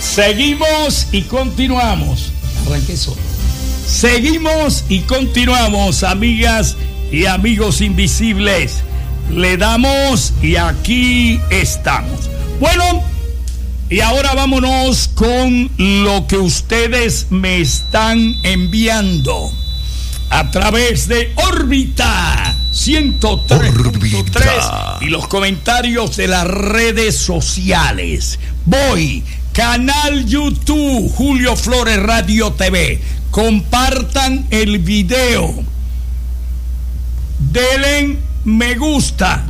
Seguimos y continuamos. Arranqué solo. Seguimos y continuamos, amigas y amigos invisibles. Le damos y aquí estamos. Bueno, y ahora vámonos con lo que ustedes me están enviando a través de Órbita 103.3 y los comentarios de las redes sociales. Voy, canal YouTube Julio Flores Radio TV. Compartan el video. Denle me gusta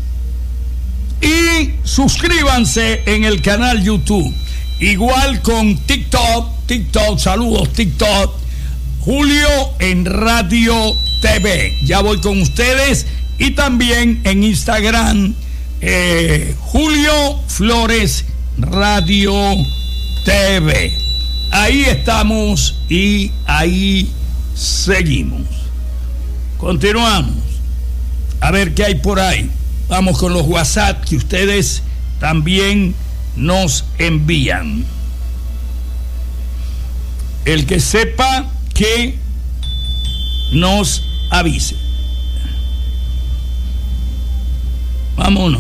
y suscríbanse en el canal YouTube. Igual con TikTok, saludos TikTok, Julio en Radio TV. Ya voy con ustedes. Y también en Instagram, Julio Flores Radio TV. Ahí estamos y ahí seguimos. Continuamos. A ver qué hay por ahí. Vamos con los WhatsApp que ustedes también nos envían. El que sepa que nos avise. Vámonos.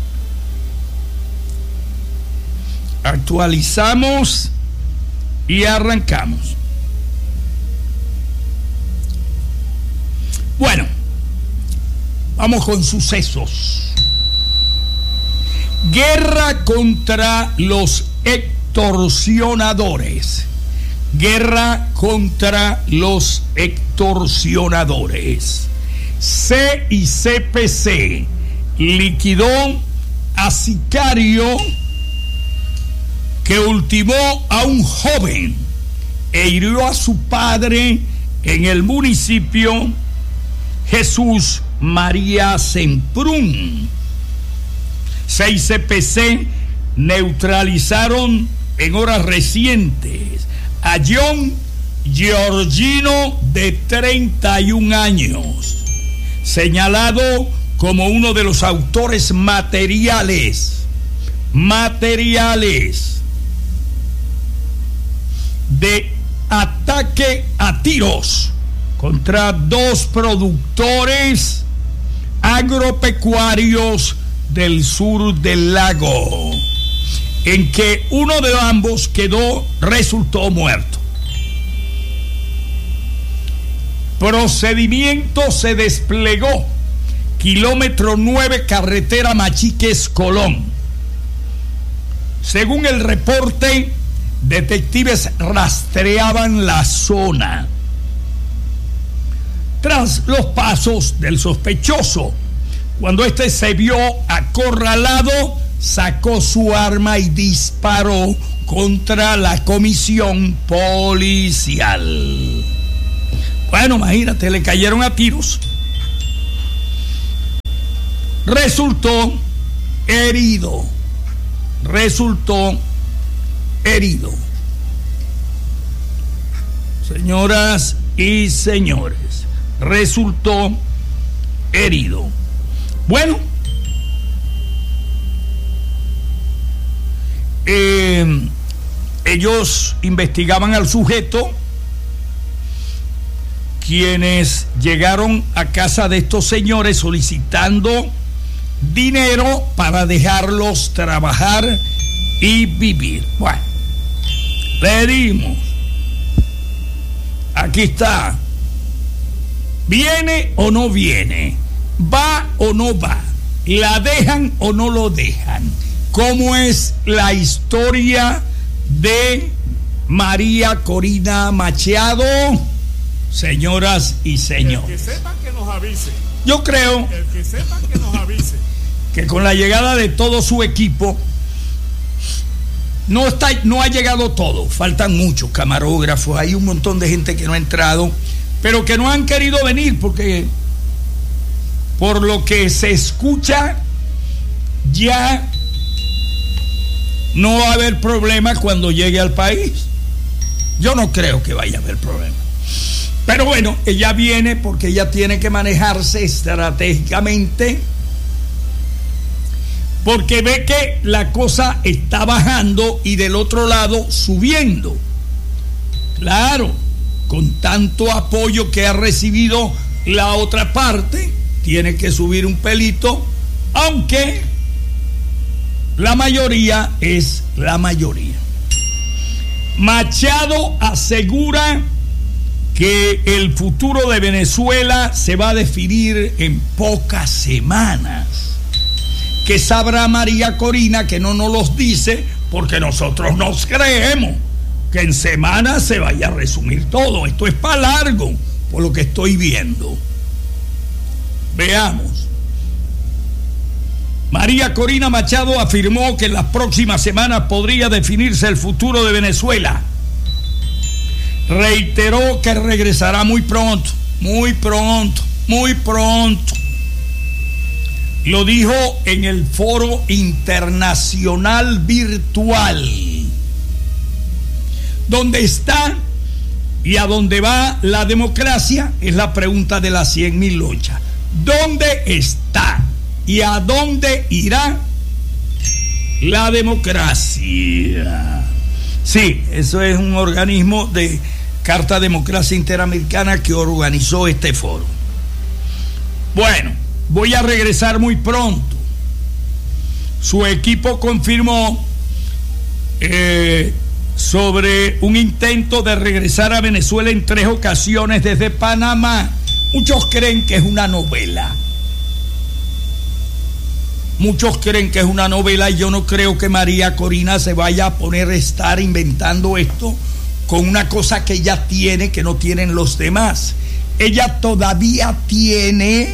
Actualizamos y arrancamos. Bueno, vamos con sucesos. Guerra contra los extorsionadores. Guerra contra los extorsionadores. CICPC liquidó a sicario que ultimó a un joven e hirió a su padre en el municipio Jesús María Semprún. CICPC neutralizaron en horas recientes a John Georgino, de 31 años, señalado como uno de los autores materiales de ataque a tiros contra dos productores agropecuarios del sur del lago, en que uno de ambos resultó muerto. Procedimiento se desplegó kilómetro 9 carretera Machiques-Colón. Según el reporte, detectives rastreaban la zona. Tras los pasos del sospechoso, cuando este se vio acorralado, sacó su arma y disparó contra la comisión policial. Bueno, imagínate, le cayeron a tiros. Resultó herido. Señoras y señores, resultó herido. Bueno, ellos investigaban al sujeto, quienes llegaron a casa de estos señores solicitando dinero para dejarlos trabajar y vivir. Bueno, pedimos. Aquí está. ¿Viene o no viene? ¿Va o no va? ¿La dejan o no lo dejan? ¿Cómo es la historia de María Corina Machado? Señoras y señores, el que sepa que nos avise. Yo creo el que sepa que nos avise que con la llegada de todo su equipo no ha llegado todo. Faltan muchos camarógrafos, hay un montón de gente que no ha entrado, pero que no han querido venir porque, por lo que se escucha, ya no va a haber problema cuando llegue al país. Yo no creo que vaya a haber problema. Pero bueno, ella viene porque ella tiene que manejarse estratégicamente, porque ve que la cosa está bajando y del otro lado subiendo. Claro, con tanto apoyo que ha recibido la otra parte, tiene que subir un pelito, aunque la mayoría es la mayoría. Machado asegura que el futuro de Venezuela se va a definir en pocas semanas. Que sabrá María Corina, que no nos los dice, porque nosotros nos creemos que en semanas se vaya a resumir todo. Esto es para largo, por lo que estoy viendo. Veamos. María Corina Machado afirmó que en las próximas semanas podría definirse el futuro de Venezuela. Reiteró que regresará muy pronto, muy pronto, muy pronto. Lo dijo en el Foro Internacional Virtual, donde está y a dónde va la democracia, es la pregunta de las 100.000 lochas. ¿Dónde está y a dónde irá la democracia? Sí, eso es un organismo de Carta Democracia Interamericana que organizó este foro. Bueno, voy a regresar muy pronto. Su equipo confirmó sobre un intento de regresar a Venezuela en 3 ocasiones desde Panamá. Muchos creen que es una novela. Muchos creen que es una novela y yo no creo que María Corina se vaya a poner a estar inventando esto con una cosa que ella tiene que no tienen los demás. Ella todavía tiene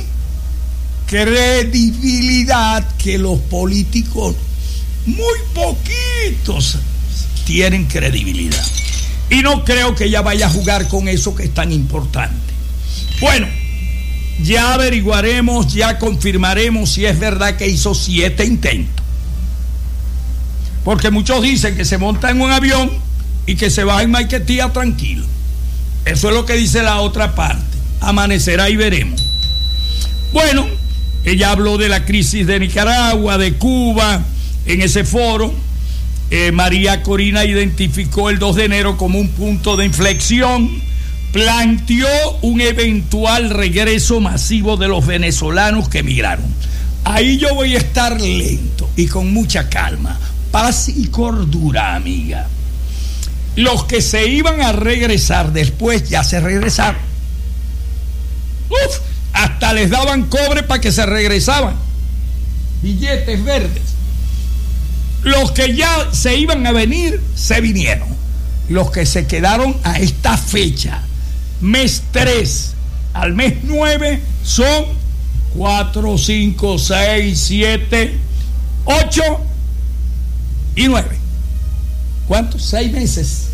credibilidad que los políticos, muy poquitos, tienen credibilidad. Y no creo que ella vaya a jugar con eso que es tan importante. Bueno, ya averiguaremos, ya confirmaremos si es verdad que hizo 7 intentos. Porque muchos dicen que se monta en un avión y que se va en Maiquetía tranquilo. Eso es lo que dice la otra parte. Amanecerá y veremos. Bueno, ella habló de la crisis de Nicaragua, de Cuba, en ese foro. María Corina identificó el 2 de enero como un punto de inflexión. Planteó un eventual regreso masivo de los venezolanos que emigraron. Ahí yo voy a estar lento y con mucha calma. Paz y cordura, amiga. Los que se iban a regresar después ya se regresaron. Hasta les daban cobre para que se regresaban. Billetes verdes. Los que ya se iban a venir, se vinieron. Los que se quedaron a esta fecha, mes 3 al mes 9, son 4, 5, 6, 7, 8 y 9. ¿Cuántos? 6 meses.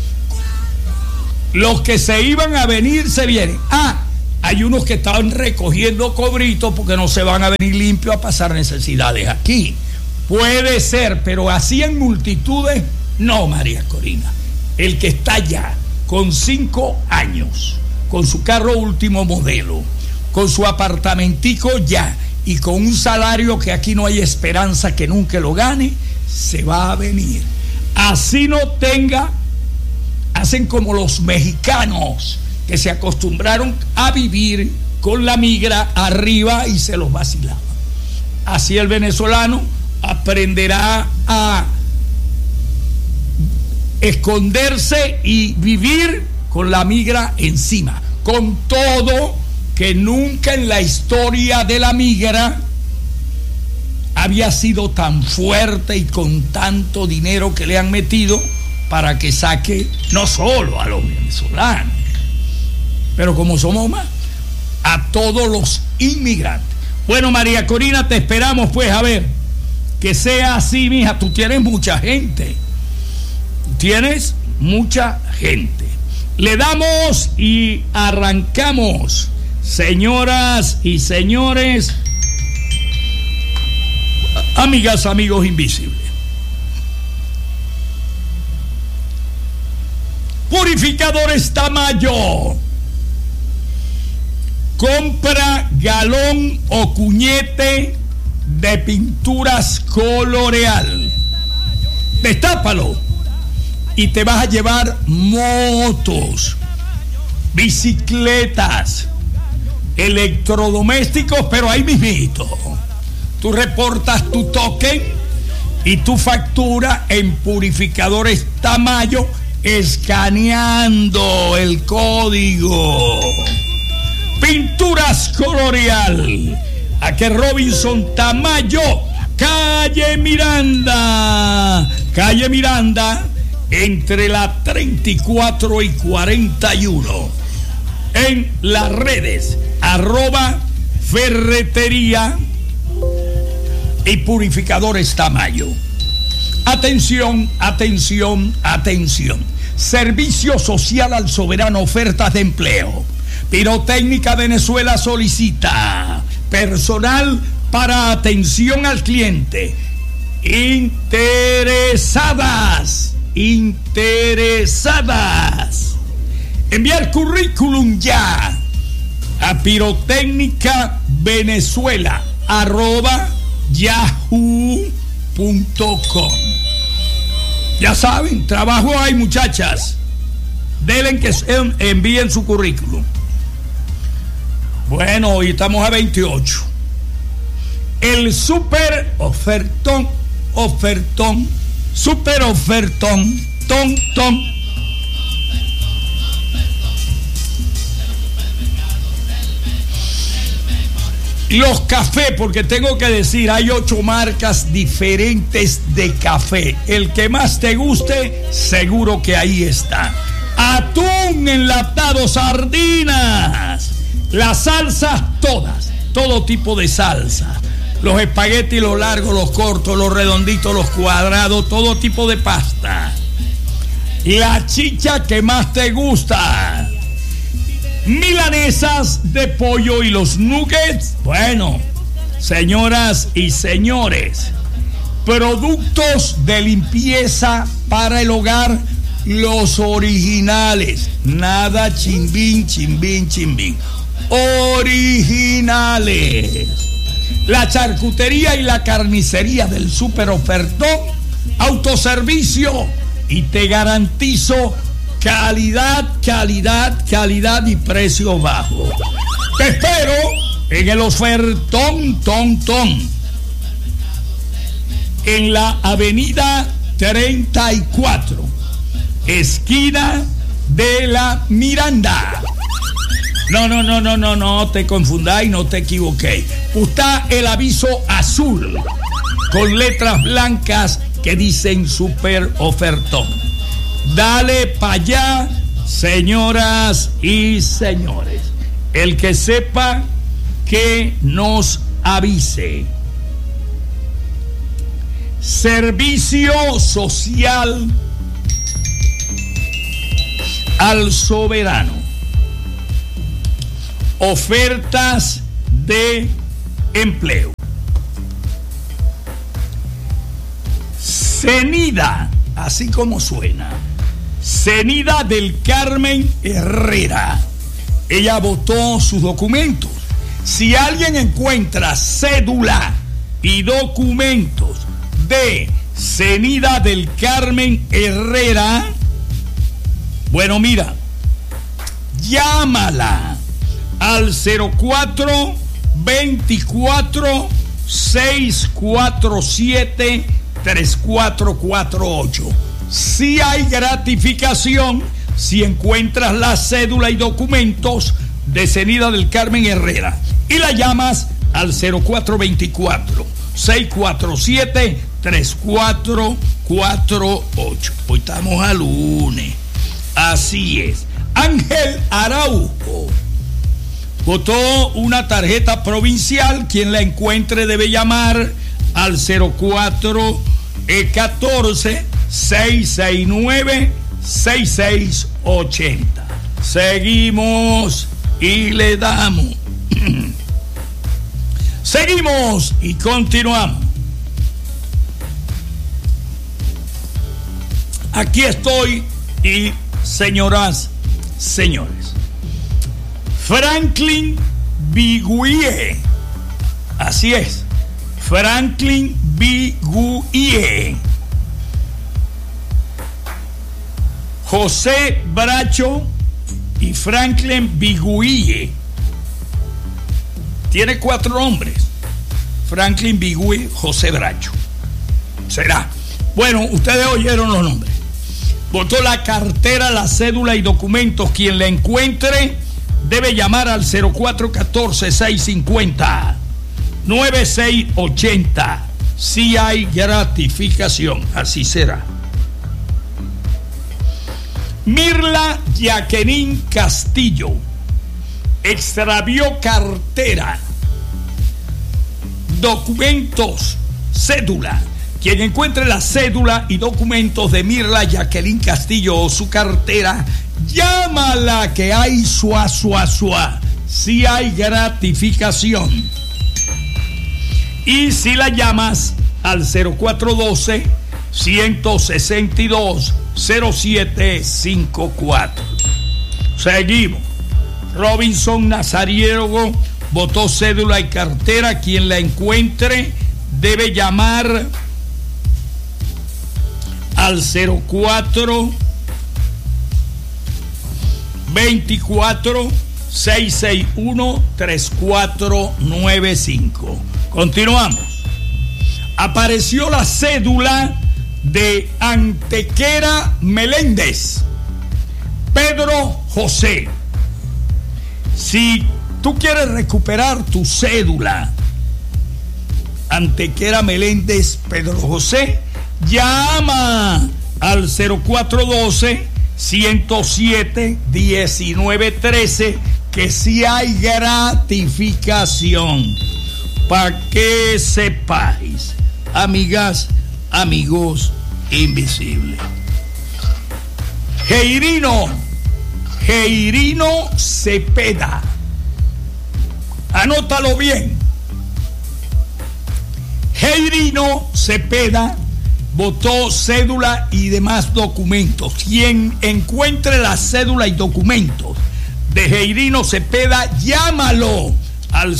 Los que se iban a venir se vienen. Hay unos que estaban recogiendo cobritos porque no se van a venir limpios a pasar necesidades aquí. Puede ser, pero así en multitudes, no, María Corina. El que está ya con 5 años, con su carro último modelo, con su apartamentico ya y con un salario que aquí no hay esperanza que nunca lo gane, se va a venir. Así no tenga, hacen como los mexicanos que se acostumbraron a vivir con la migra arriba y se los vacilaban. Así el venezolano aprenderá a esconderse y vivir con la migra encima, con todo que nunca en la historia de la migra había sido tan fuerte y con tanto dinero que le han metido para que saque no solo a los venezolanos, pero como somos más, a todos los inmigrantes. Bueno, María Corina, te esperamos pues, a ver, que sea así, mija. Tú tienes mucha gente. Tienes mucha gente. Le damos y arrancamos, señoras y señores, amigas, amigos invisibles. Purificadores Tamayo. Compra galón o cuñete de Pinturas Coloreal. Destápalo y te vas a llevar motos, bicicletas, electrodomésticos, pero ahí mismito. Tú reportas tu token y tu factura en Purificadores Tamayo, escaneando el código. Pinturas Coloreal, aquí Robinson Tamayo, calle Miranda, entre la 34 y 41. En las redes, @ferretería y Purificadores Tamayo. Atención, atención, atención. Servicio Social al Soberano, ofertas de empleo. Pirotécnica Venezuela solicita personal para atención al cliente. Interesadas. Enviar currículum ya a Pirotécnica Venezuela @yahoo.com. Ya saben, trabajo hay, muchachas. Denle que envíen su currículum. Bueno, hoy estamos a 28. El super ofertón, super ofertón, ton. Los cafés, porque tengo que decir, hay 8 marcas diferentes de café. El que más te guste, seguro que ahí está. Atún enlatado, sardinas, las salsas todas, todo tipo de salsa. Los espaguetis, los largos, los cortos, los redonditos, los cuadrados, todo tipo de pasta. La chicha que más te gusta. Milanesas de pollo y los nuggets. Bueno, señoras y señores, productos de limpieza para el hogar, los originales. Nada chimbín. Originales. La charcutería y la carnicería del super ofertón, autoservicio, y te garantizo calidad y precio bajo. Te espero en el ofertón ton. En la avenida 34, esquina de la Miranda. No te confundáis, no te equivoquéis. Está el aviso azul con letras blancas que dicen super ofertón. Dale para allá, señoras y señores. El que sepa, que nos avise. Servicio Social al Soberano. Ofertas de empleo. Cenida, así como suena. Cenida del Carmen Herrera. Ella votó sus documentos. Si alguien encuentra cédula y documentos de Cenida del Carmen Herrera, bueno, mira, llámala al 04 24 647 3448. Si hay gratificación si encuentras la cédula y documentos de Cenida del Carmen Herrera y la llamas al 0424 647 3448. Hoy estamos a lunes. Así es. Ángel Araujo votó una tarjeta provincial. Quien la encuentre debe llamar al 0414 669 6680. Seguimos y le damos. Seguimos y continuamos. Aquí estoy y, señoras, señores, Franklin Biguie, así es, Franklin Biguie, José Bracho y Franklin Biguie. Tiene 4 nombres: Franklin Biguie, José Bracho. Será. Bueno, ustedes oyeron los nombres. Botó la cartera, la cédula y documentos. Quien la encuentre debe llamar al 0414-650-9680. Si hay gratificación, así será. Mirla Jacqueline Castillo extravió cartera, documentos, cédula. Quien encuentre la cédula y documentos de Mirla Jacqueline Castillo o su cartera, llámala que hay suá. Si hay gratificación. Y si la llamas al 0412-162-0754. Seguimos. Robinson Nazariego botó cédula y cartera. Quien la encuentre debe llamar al 04-24-661-3495. Continuamos. Apareció la cédula de Antequera Meléndez, Pedro José. Si tú quieres recuperar tu cédula, Antequera Meléndez, Pedro José, llama al 0412-107-1913, que si hay gratificación. Para que sepáis, amigas, amigos invisibles. Geirino Cepeda. Anótalo bien. Geirino Cepeda botó cédula y demás documentos. Quien encuentre la cédula y documentos de Geirino Cepeda, llámalo al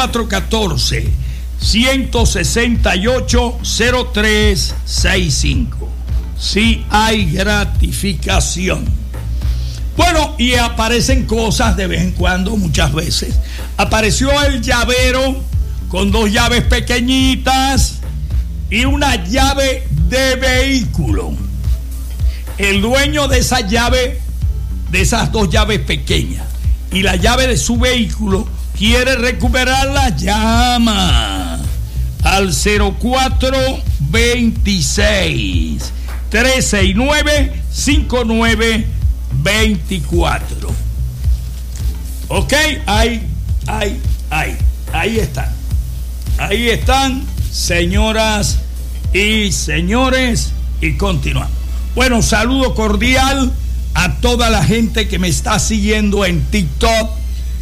0414-168-0365. Si hay gratificación. Bueno, y aparecen cosas de vez en cuando, muchas veces. Apareció el llavero con 2 llaves pequeñitas y una llave de vehículo. El dueño de esa llave, de esas 2 llaves pequeñas, y la llave de su vehículo, quiere recuperarla, llama al 04-26-369-5924. Ok, ahí están. Ahí están, señoras y señores, y continuamos. Bueno, saludo cordial a toda la gente que me está siguiendo en TikTok.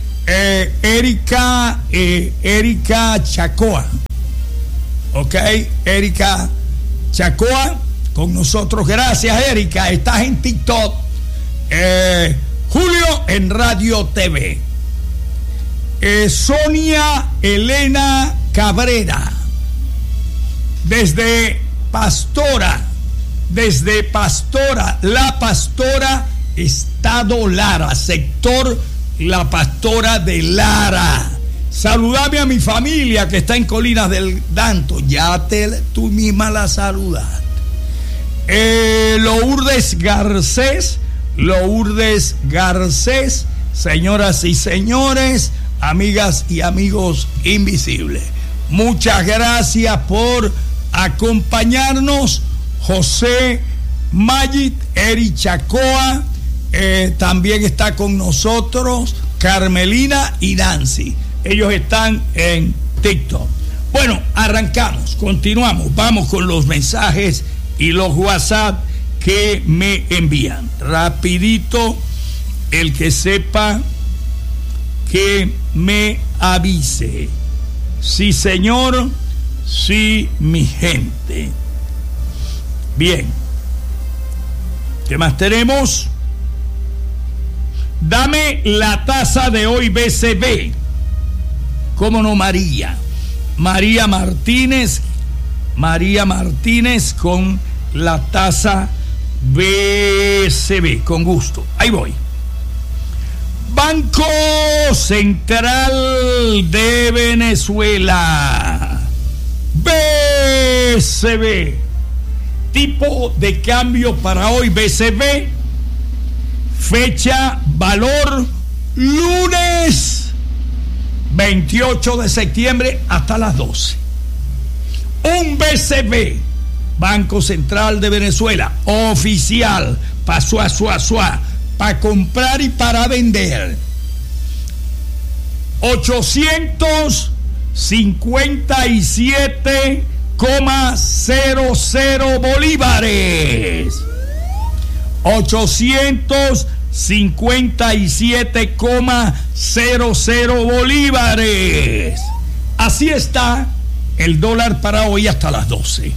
Erika Chacoa. Ok, Erika Chacoa con nosotros. Gracias, Erika. Estás en TikTok. Julio en Radio TV. Sonia Elena Cabrera. Desde Pastora, La Pastora, Estado Lara, sector La Pastora de Lara. Saludame a mi familia que está en Colinas del Danto. Ya tú misma la saludaste. Lourdes Garcés, señoras y señores, amigas y amigos invisibles. Muchas gracias por acompañarnos. José Magit, Eri Chacoa, también está con nosotros Carmelina y Nancy. Ellos están en TikTok. Bueno, arrancamos, continuamos, vamos con los mensajes y los WhatsApp que me envían. Rapidito, el que sepa que me avise. Sí, señor, sí, mi gente. Bien. ¿Qué más tenemos? Dame la tasa de hoy BCB. ¿Cómo no, María? María Martínez con la tasa BCB, con gusto. Ahí voy. Banco Central de Venezuela, BCB. Tipo de cambio para hoy, BCB. Fecha, valor, lunes 28 de septiembre hasta las 12. Un BCB, Banco Central de Venezuela, oficial, pasó a suá, para comprar y para vender. 857,00 bolívares. 857,00 bolívares. Así está el dólar para hoy hasta las 12.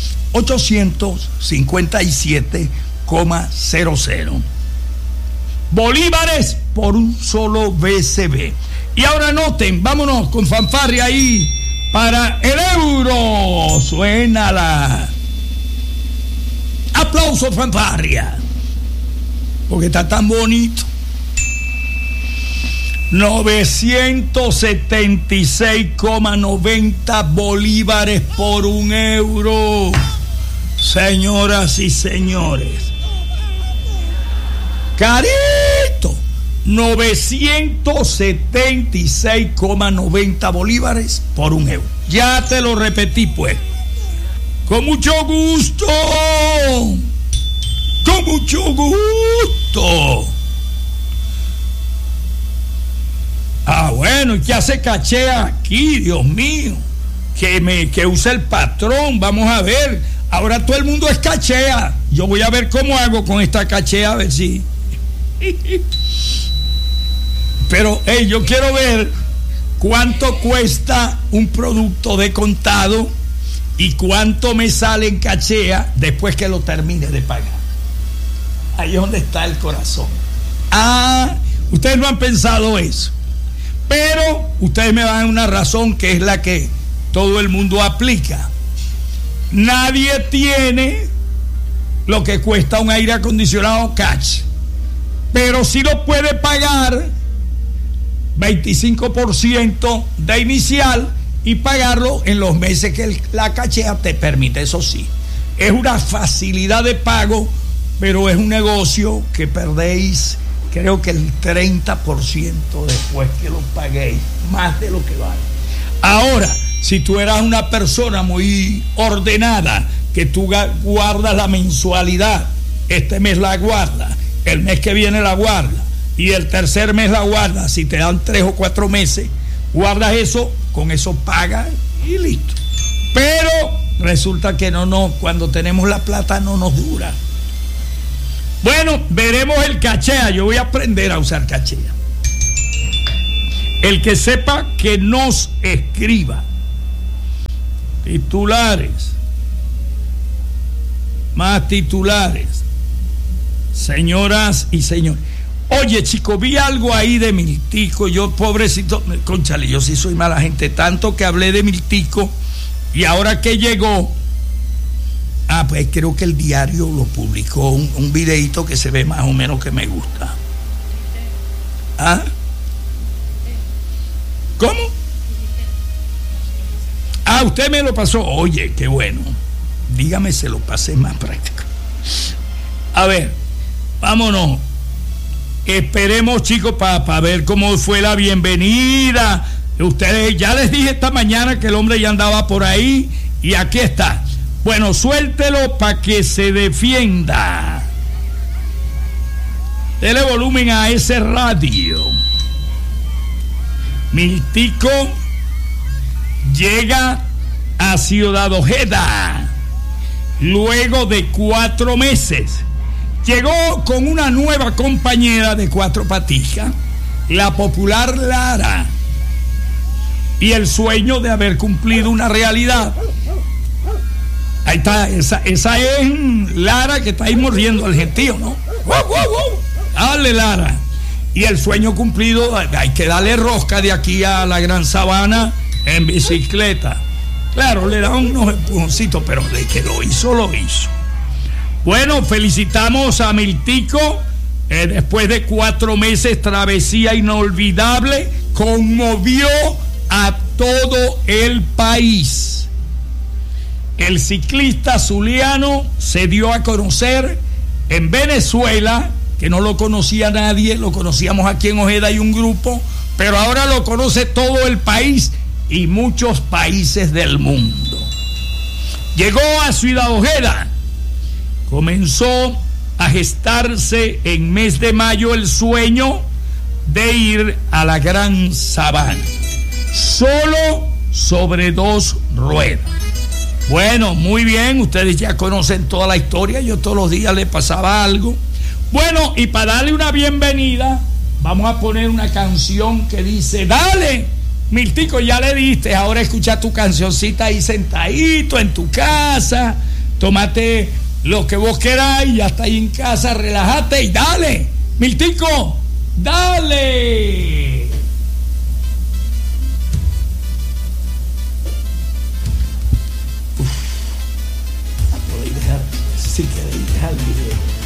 857,00 bolívares por un solo BCB. Y ahora noten, vámonos con fanfarria ahí para el euro. Suénala. Aplauso, fanfarria, porque está tan bonito. 976,90 bolívares por un euro. Señoras y señores, carito. 976,90 bolívares por un euro. Ya te lo repetí, pues. Con mucho gusto. Con mucho gusto. Ah, bueno, ¿y qué hace Cachea aquí? Dios mío. Que usa el patrón. Vamos a ver. Ahora todo el mundo es Cachea. Yo voy a ver cómo hago con esta Cachea, a ver si. Pero yo quiero ver cuánto cuesta un producto de contado y cuánto me sale en Cachea después que lo termine de pagar. Ahí es donde está el corazón. Ah, ustedes no han pensado eso, pero ustedes me dan una razón que es la que todo el mundo aplica. Nadie tiene lo que cuesta un aire acondicionado cash, pero sí lo puede pagar 25% de inicial y pagarlo en los meses que la Cachea te permite. Eso sí, es una facilidad de pago, pero es un negocio que perdéis, creo que el 30% después que lo paguéis, más de lo que vale. Ahora, si tú eras una persona muy ordenada, que tú guardas la mensualidad, este mes la guardas, el mes que viene la guardas, y el tercer mes la guardas, si te dan 3 o 4 meses, guardas eso, con eso pagas y listo. Pero resulta que no, cuando tenemos la plata no nos dura. Bueno, veremos el Cachea. Yo voy a aprender a usar Cachea. El que sepa, que nos escriba. Titulares. Más titulares. Señoras y señores. Oye, chico, vi algo ahí de Miltico. Yo, pobrecito, cónchale, yo sí soy mala gente. Tanto que hablé de Miltico. Y ahora que llegó, pues creo que el diario lo publicó, un videíto que se ve más o menos que me gusta. ¿Ah? ¿Cómo? Usted me lo pasó. Oye, qué bueno. Dígame, se lo pasé más práctico. A ver, vámonos. Esperemos, chicos, para ver cómo fue la bienvenida. Ustedes, ya les dije esta mañana que el hombre ya andaba por ahí y aquí está. Bueno, suéltelo para que se defienda. Dele volumen a ese radio. Miltico llega a Ciudad Ojeda luego de 4 meses. Llegó con una nueva compañera de 4 patijas, la popular Lara, y el sueño de haber cumplido una realidad. Ahí está, esa es Lara, que está ahí mordiendo al gentío, ¿no? Dale, Lara. Y el sueño cumplido, hay que darle rosca de aquí a la Gran Sabana en bicicleta. Claro, le da unos empujoncitos, pero de que lo hizo, lo hizo. Bueno, felicitamos a Miltico. Después de 4 meses, travesía inolvidable, conmovió a todo el país. El ciclista zuliano se dio a conocer en Venezuela, que no lo conocía nadie, lo conocíamos aquí en Ojeda, hay un grupo, pero ahora lo conoce todo el país y muchos países del mundo. Llegó a Ciudad Ojeda, comenzó a gestarse en mes de mayo el sueño de ir a la Gran Sabana, solo sobre 2 ruedas. Bueno, muy bien, ustedes ya conocen toda la historia, yo todos los días le pasaba algo. Bueno, y para darle una bienvenida, vamos a poner una canción que dice: dale, Miltico, ya le diste, ahora escucha tu cancioncita ahí sentadito en tu casa, tómate lo que vos queráis, ya está ahí en casa, relájate y dale, Miltico, dale. Podéis dejar, si queréis dejar el video.